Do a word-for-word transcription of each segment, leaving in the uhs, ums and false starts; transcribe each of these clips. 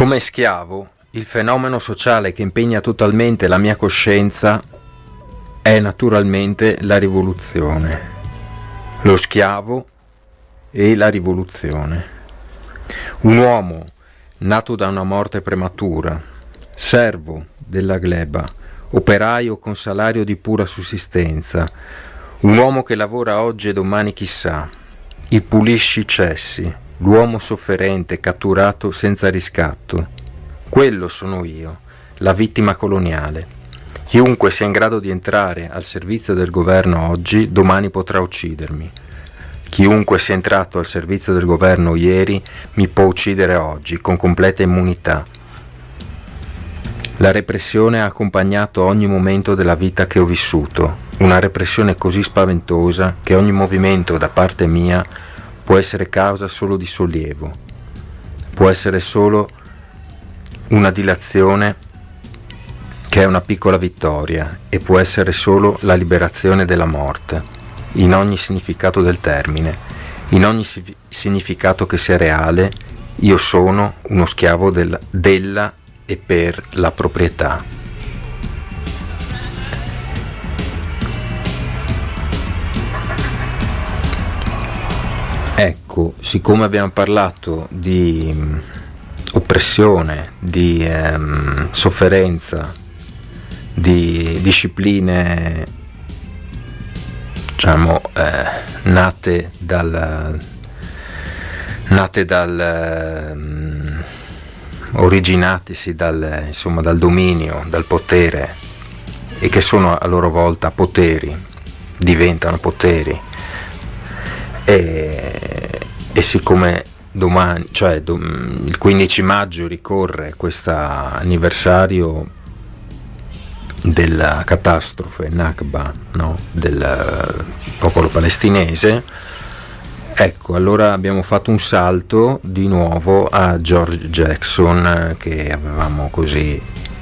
Come schiavo, il fenomeno sociale che impegna totalmente la mia coscienza è naturalmente la rivoluzione. Lo schiavo e la rivoluzione. Un uomo nato da una morte prematura, servo della gleba, operaio con salario di pura sussistenza, un uomo che lavora oggi e domani chissà, il pulisci cessi, l'uomo sofferente catturato senza riscatto. Quello sono io, la vittima coloniale. Chiunque sia in grado di entrare al servizio del governo oggi, domani potrà uccidermi. Chiunque sia entrato al servizio del governo ieri mi può uccidere oggi con completa immunità. La repressione ha accompagnato ogni momento della vita che ho vissuto, una repressione così spaventosa che ogni movimento da parte mia può essere causa solo di sollievo, può essere solo una dilazione che è una piccola vittoria e può essere solo la liberazione della morte, in ogni significato del termine, in ogni si- significato che sia reale. Io sono uno schiavo del, della e per la proprietà. Ecco, siccome abbiamo parlato di mh, oppressione, di ehm, sofferenza, di discipline, diciamo, eh, nate dal nate dal um, originatisi dal, insomma, dal dominio, dal potere, e che sono a loro volta poteri, diventano poteri, e, e siccome domani, cioè do, il quindici maggio ricorre questo anniversario della catastrofe Nakba, no? Del popolo palestinese, ecco, allora abbiamo fatto un salto di nuovo a George Jackson, che avevamo così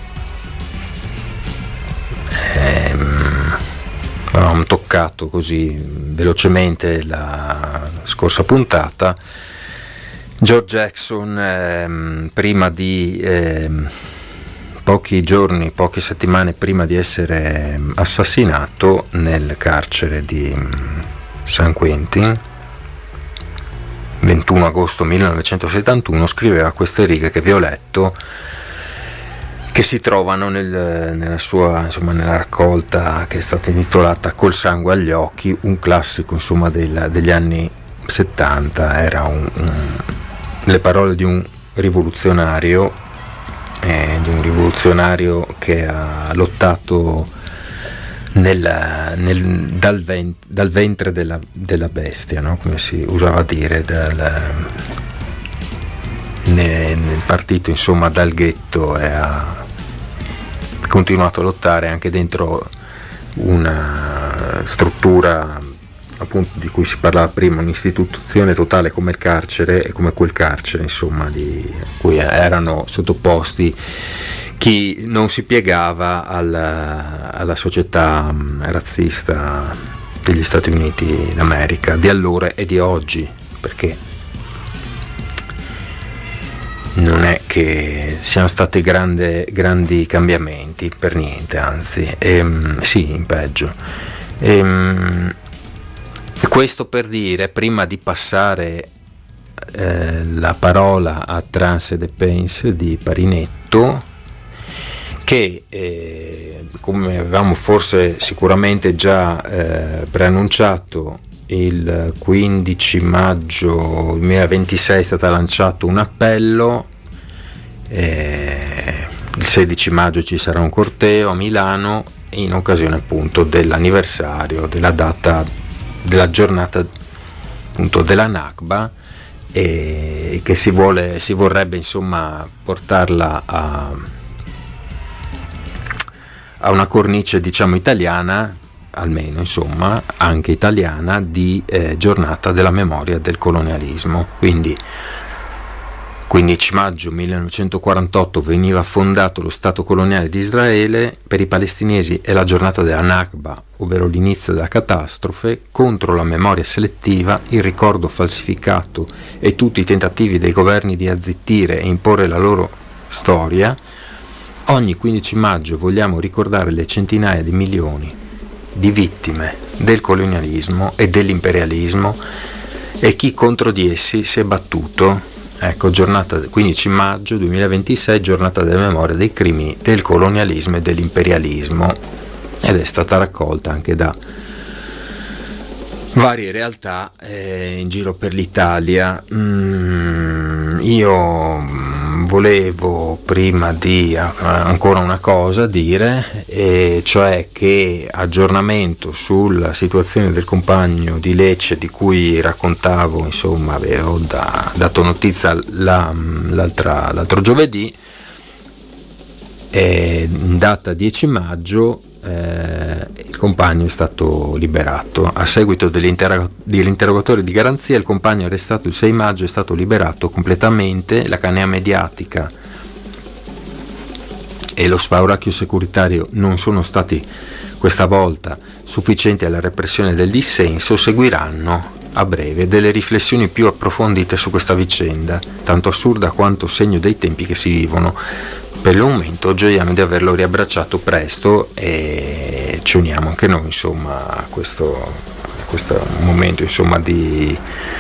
ehm, avevamo toccato così velocemente la scorsa puntata. George Jackson, ehm, prima di ehm, pochi giorni, poche settimane prima di essere assassinato nel carcere di San Quentin, ventuno agosto millenovecentosettantuno, scriveva queste righe che vi ho letto, che si trovano nel, nella sua, insomma, nella raccolta che è stata intitolata Col sangue agli occhi, un classico, insomma, del, degli anni settanta. Era un, un, le parole di un rivoluzionario, eh, di un rivoluzionario che ha lottato nel, nel, dal, ven, dal ventre della, della bestia, no? Come si usava dire, dal, nel, nel partito, insomma, dal ghetto, e ha continuato a lottare anche dentro una struttura, appunto, di cui si parlava prima, un'istituzione totale come il carcere, e come quel carcere, insomma, di cui erano sottoposti chi non si piegava alla, alla società razzista degli Stati Uniti d'America di allora e di oggi, perché non è che siano stati grande, grandi cambiamenti, per niente, anzi, ehm, sì, in peggio. Ehm, questo per dire, prima di passare eh, la parola a Trance de Pains di Parinetto, che eh, come avevamo forse sicuramente già eh, preannunciato, il quindici maggio duemilaventisei è stato lanciato un appello, eh, il sedici maggio ci sarà un corteo a Milano in occasione appunto dell'anniversario della data della giornata appunto della Nakba, e che si vuole si vorrebbe insomma portarla a a una cornice, diciamo, italiana, almeno, insomma, anche italiana, di eh, giornata della memoria del colonialismo. Quindi quindici maggio millenovecentoquarantotto veniva fondato lo Stato coloniale di Israele, per i palestinesi è la giornata della Nakba, ovvero l'inizio della catastrofe. Contro la memoria selettiva, il ricordo falsificato e tutti i tentativi dei governi di azzittire e imporre la loro storia. Ogni quindici maggio vogliamo ricordare le centinaia di milioni di vittime del colonialismo e dell'imperialismo e chi contro di essi si è battuto. Ecco, giornata quindici maggio duemilaventisei, giornata della memoria dei crimini del colonialismo e dell'imperialismo, ed è stata raccolta anche da varie realtà eh, in giro per l'Italia. Mm, io volevo prima di uh, ancora una cosa dire, e cioè che aggiornamento sulla situazione del compagno di Lecce di cui raccontavo, insomma avevo da, dato notizia la, l'altra, l'altro giovedì, e in data dieci maggio Eh, il compagno è stato liberato. A seguito dell'interrog- dell'interrogatorio di garanzia, il compagno arrestato il sei maggio è stato liberato completamente. La canea mediatica e lo spauracchio securitario non sono stati questa volta sufficienti alla repressione del dissenso. Seguiranno a breve delle riflessioni più approfondite su questa vicenda, tanto assurda quanto segno dei tempi che si vivono. Per il momento gioiamo di averlo riabbracciato presto e ci uniamo anche noi, insomma, a questo, a questo momento, insomma, di,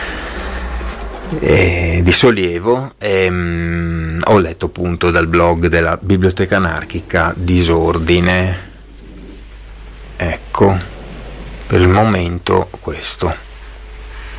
eh, di sollievo. E, mh, ho letto appunto dal blog della Biblioteca Anarchica Disordine. Ecco, per il momento questo.